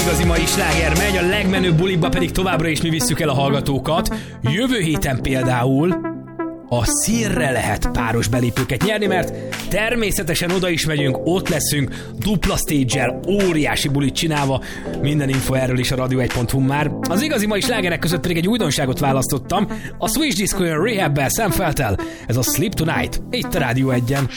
igazi mai sláger megy, a legmenőbb bulikba pedig továbbra is mi visszük el a hallgatókat. Jövő héten például a színre lehet páros belépőket nyerni, mert természetesen oda is megyünk, ott leszünk, dupla stage-el, óriási bulit csinálva, minden info erről is a radio1.hu már. Az igazi mai slágerek között pedig egy újdonságot választottam, a Switch Disco Rehab-bel, Sam Feltel, ez a Sleep Tonight, itt a Rádió 1-en.